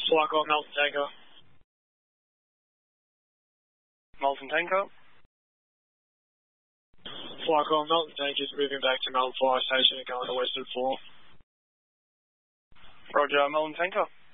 Flycon, Melton Tanker. Melton Tanker. Flycon, Melton Tankers moving back to Melton Fire Station and going to Western 4. Roger, Melton Tanker.